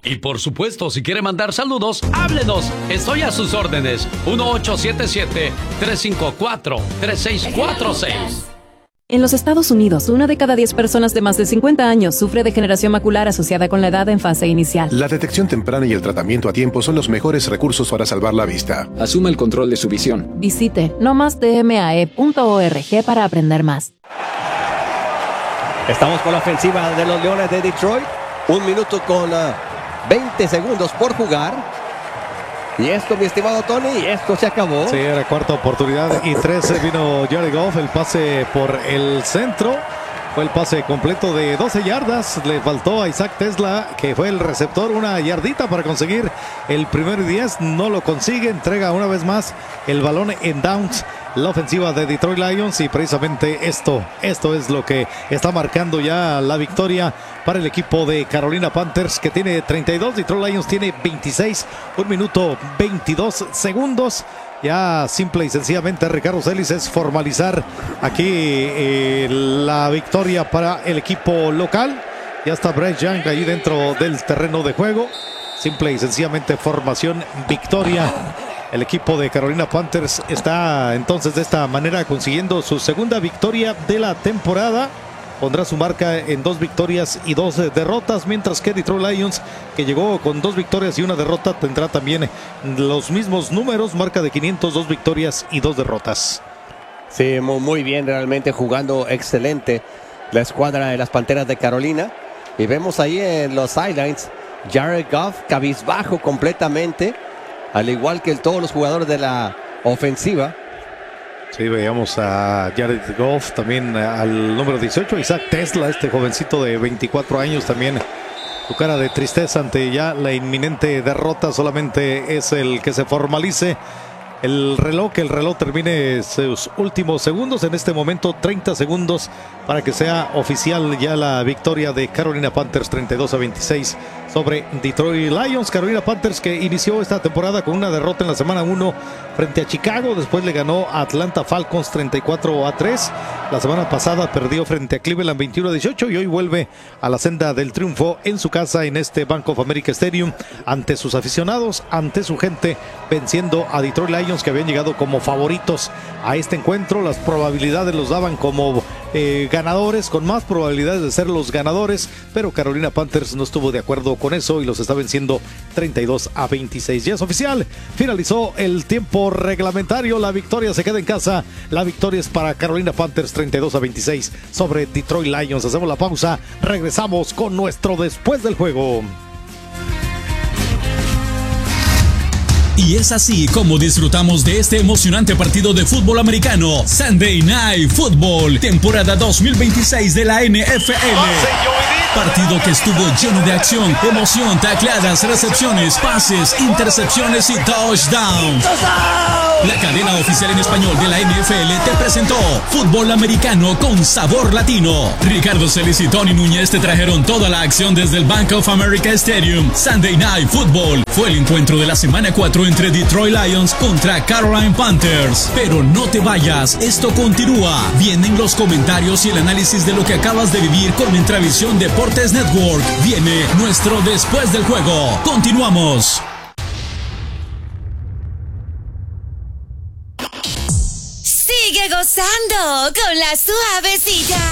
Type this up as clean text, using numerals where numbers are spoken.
Y por supuesto, si quiere mandar saludos, háblenos. Estoy a sus órdenes. 1877-354-3646. En los Estados Unidos, 1 de cada 10 personas de más de 50 años sufre degeneración macular asociada con la edad en fase inicial. La detección temprana y el tratamiento a tiempo son los mejores recursos para salvar la vista. Asuma el control de su visión. Visite nomasdmae.org para aprender más. Estamos con la ofensiva de los Leones de Detroit. 1 minuto con 20 segundos por jugar. Y esto, mi estimado Tony, esto se acabó. Sí, era cuarta oportunidad y 13 vino Jared Goff, el pase por el centro. Fue el pase completo de 12 yardas. Le faltó a Isaac Tesla, que fue el receptor, una yardita para conseguir el primer 10. No lo consigue, entrega una vez más el balón en downs. La ofensiva de Detroit Lions, y precisamente esto es lo que está marcando ya la victoria para el equipo de Carolina Panthers, que tiene 32, Detroit Lions tiene 26, 1 minuto 22 segundos. Ya simple y sencillamente, Ricardo Celis, es formalizar aquí la victoria para el equipo local. Ya está Bryce Young ahí dentro del terreno de juego. Simple y sencillamente formación, victoria. El equipo de Carolina Panthers está entonces de esta manera consiguiendo su segunda victoria de la temporada. Pondrá su marca en 2 victorias y 2 derrotas, mientras que Detroit Lions, que llegó con 2 victorias y 1 derrota, tendrá también los mismos números, marca de 502 victorias y 2 derrotas. Sí, muy bien, realmente jugando excelente la escuadra de las Panteras de Carolina. Y vemos ahí en los sidelines Jared Goff cabizbajo completamente, al igual que todos los jugadores de la ofensiva. Sí, veíamos a Jared Goff, también al número 18, Isaac Tesla, este jovencito de 24 años, también su cara de tristeza ante ya la inminente derrota. Solamente es el que se formalice el reloj, que el reloj termine sus últimos segundos. En este momento 30 segundos para que sea oficial ya la victoria de Carolina Panthers 32-26 sobre Detroit Lions. Carolina Panthers, que inició esta temporada con una derrota en la semana 1 frente a Chicago, después le ganó a Atlanta Falcons 34-3. La semana pasada perdió frente a Cleveland 21-18 y hoy vuelve a la senda del triunfo en su casa, en este Bank of America Stadium, ante sus aficionados, ante su gente, venciendo a Detroit Lions, que habían llegado como favoritos a este encuentro. Las probabilidades los daban como ganadores, con más probabilidades de ser los ganadores, pero Carolina Panthers no estuvo de acuerdo con eso y los está venciendo 32-26. Ya es oficial, finalizó el tiempo reglamentario, la victoria se queda en casa, la victoria es para Carolina Panthers 32-26 sobre Detroit Lions. Hacemos la pausa, regresamos con nuestro después del juego. Y es así como disfrutamos de este emocionante partido de fútbol americano, Sunday Night Football, temporada 2026 de la NFL. Partido que estuvo lleno de acción, emoción, tacleadas, recepciones, pases, intercepciones y touchdowns. La cadena oficial en español de la NFL te presentó fútbol americano con sabor latino. Ricardo Celis y Tony Núñez te trajeron toda la acción desde el Bank of America Stadium. Sunday Night Football fue el encuentro de la semana 4 entre Detroit Lions contra Carolina Panthers. Pero no te vayas, esto continúa. Vienen los comentarios y el análisis de lo que acabas de vivir con Intravisión Deportes Network. Viene nuestro después del juego. Continuamos. Sigue gozando con la suavecita.